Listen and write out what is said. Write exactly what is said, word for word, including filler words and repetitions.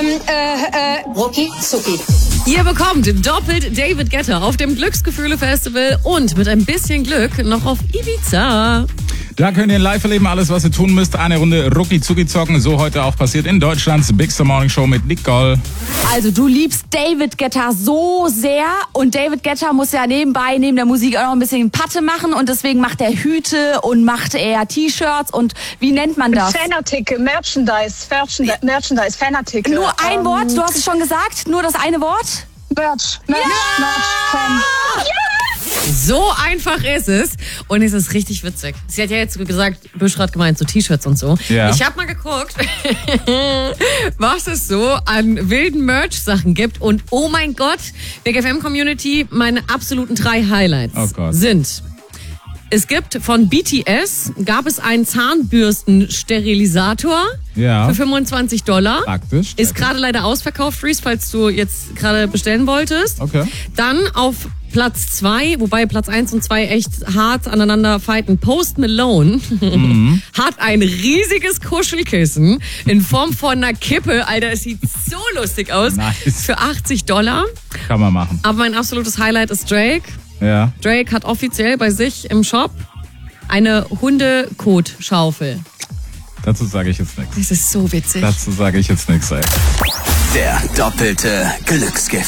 äh, äh, Rucki Zucki. Ihr bekommt doppelt David Guetta auf dem Glücksgefühle-Festival und mit ein bisschen Glück noch auf Ibiza. Da könnt ihr live erleben, alles was ihr tun müsst. Eine Runde Rucki-Zucki zocken, so heute auch passiert in Deutschlands Big Star Morning Show mit Nicole. Also du liebst David Guetta so sehr und David Guetta muss ja nebenbei, neben der Musik auch noch ein bisschen Patte machen und deswegen macht er Hüte und macht er T-Shirts und wie nennt man das? Fanartikel, Merchandise, Merchandise, Merchandise, Fanartikel. Nur ein ähm, Wort, du hast es schon gesagt, nur das eine Wort? Merch, Merch, ja! Merch, Fan. Ja! So einfach ist es. Und es ist richtig witzig. Sie hat ja jetzt gesagt, Büschra hat gemeint, so T-Shirts und so. Ja. Ich habe mal geguckt, was es so an wilden Merch-Sachen gibt. Und oh mein Gott, Big F M-Community, meine absoluten drei Highlights oh Gott. sind... Es gibt von B T S, gab es einen Zahnbürstensterilisator Ja. für fünfundzwanzig Dollar. Praktisch. Ist gerade leider ausverkauft, Reese, falls du jetzt gerade bestellen wolltest. Okay. Dann auf Platz zwei, wobei Platz eins und zwei echt hart aneinander fighten. Post Malone mhm. hat ein riesiges Kuschelkissen in Form von einer Kippe. Alter, es sieht so lustig aus. Nice. Für achtzig Dollar. Kann man machen. Aber mein absolutes Highlight ist Drake. Ja. Drake hat offiziell bei sich im Shop eine Hundekotschaufel. Dazu sage ich jetzt nichts. Das ist so witzig. Dazu sage ich jetzt nichts, ey. Der doppelte Glücksgift.